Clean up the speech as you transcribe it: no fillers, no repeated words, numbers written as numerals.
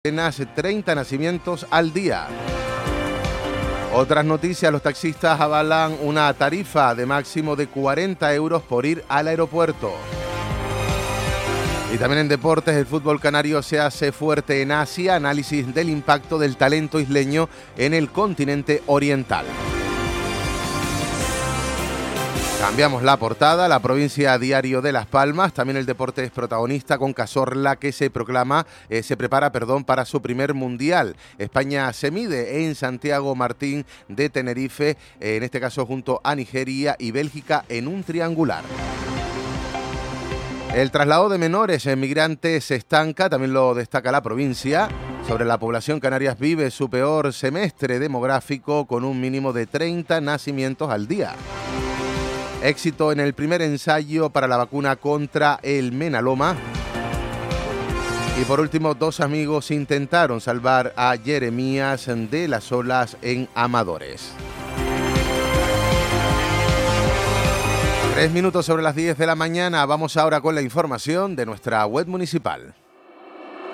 apenas 30 nacimientos al día. Otras noticias: los taxistas avalan una tarifa de máximo de 40 euros por ir al aeropuerto. Y también en deportes, el fútbol canario se hace fuerte en Asia. Análisis del impacto del talento isleño en el continente oriental. Cambiamos la portada. La provincia Diario de Las Palmas. También el deporte es protagonista con Cazorla, que se prepara para su primer mundial. España se mide en Santiago Martín de Tenerife, en este caso junto a Nigeria y Bélgica en un triangular. El traslado de menores migrantes se estanca, también lo destaca la provincia. Sobre la población, Canarias vive su peor semestre demográfico con un mínimo de 30 nacimientos al día. Éxito en el primer ensayo para la vacuna contra el menaloma. Y por último, 2 amigos intentaron salvar a Jeremías de las olas en Amadores. 3 minutos sobre las 10 de la mañana. Vamos ahora con la información de nuestra web municipal.